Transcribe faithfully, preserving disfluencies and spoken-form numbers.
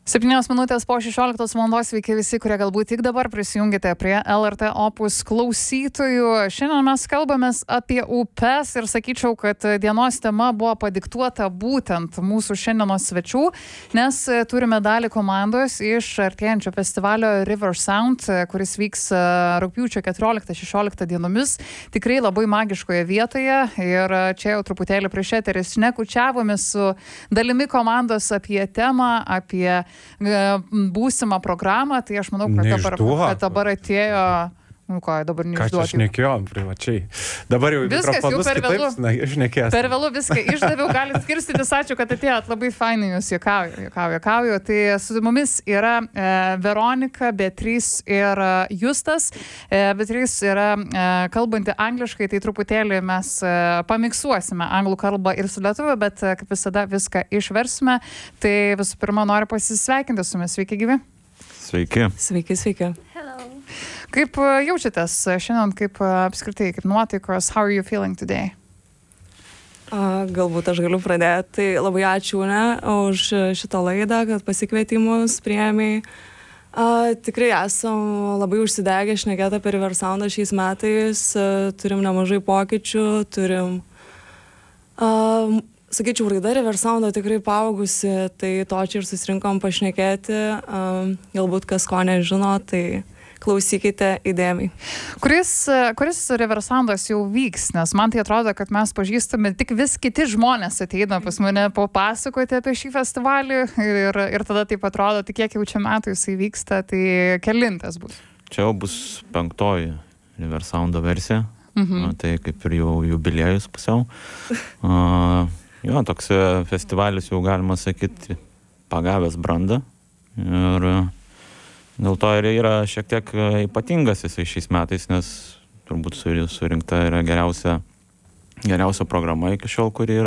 septynios minutės po šešioliktos valandos, sveiki visi, kurie galbūt tik dabar prisijungite prie L R T Opus klausytojų. Šiandien mes kalbamės apie upes ir sakyčiau, kad dienos tema buvo padiktuota būtent mūsų šiandienos svečių, nes turime dalį komandos iš artėjančio festivalio River Sound, kuris vyks rugpjūčio keturioliktą šešioliktą dienomis, tikrai labai magiškoje vietoje. Ir čia jau truputėlį prieš eterį šnekučiavomės su dalimi komandos apie temą, apie būsimą programą, tai aš manau, kad dabar, kad dabar atėjo, nu ką, dabar neišduoti. Ką čia šnekėjom privačiai. Dabar jau viskas, mikrofonus jau per vėlų, kitaip šnekės. Per vėlų viską išdaviau, galit skirstytis, ačiū, kad atėjot, labai fainai jūs juokauju, juokauju, juokauju. Tai su mumis yra e, Veronika, Beatriz ir Justas. E, Beatriz yra e, kalbanti angliškai, tai truputėlį mes e, pamiksuosime anglų kalbą ir su lietuviu, bet e, kaip visada viską išversime. Tai visų pirma noriu pasisveikinti su jumis. Sveiki, gyvi. Sveiki. Sveiki, sveiki. Hello. Kaip jaučiatės šiandien, kaip apskritai, kaip nuotaikos, how are you feeling today? A, galbūt aš galiu pradėti. Tai labai ačiū ne, už šitą laidą, kad pasikvietimus priėmei. A, tikrai esam labai užsidegę šnekėti apie River Soundą šiais metais. A, turim nemažai pokyčių, turim... A, sakyčiau, raida River Soundo tikrai paaugusi, tai to čia ir susirinkom pašnekėti. A, galbūt kas ko nežino, tai... klausykite įdėmiai. Kuris, kuris River Soundas jau vyks, nes man tai atrodo, kad mes pažįstame, tik vis kiti žmonės ateina pas mane papasakoti apie šį festivalį ir, ir tada taip atrodo, tik kiek jau čia metų jisai vyksta, tai kelintas bus. Čia jau bus penktoji River Soundo versija, Mhm. A, tai kaip ir jau jubiliejus pusiau. A, jo, toks festivalis jau galima sakyti pagavęs brandą ir dėl to ir yra šiek tiek ypatingas jisai šiais metais, nes turbūt surinkta yra geriausia, geriausia programa iki šiol, kuri yra